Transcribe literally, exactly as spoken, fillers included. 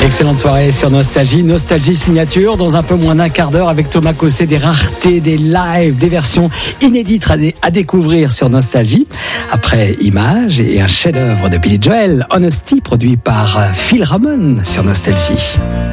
Excellente soirée sur Nostalgie. Nostalgie signature dans un peu moins d'un quart d'heure avec Thomas Cosset, des raretés, des lives, des versions inédites à, dé- à découvrir sur Nostalgie. Après Images et un chef-d'œuvre de Billy Joel, Honesty, produit par Phil Ramone sur Nostalgie.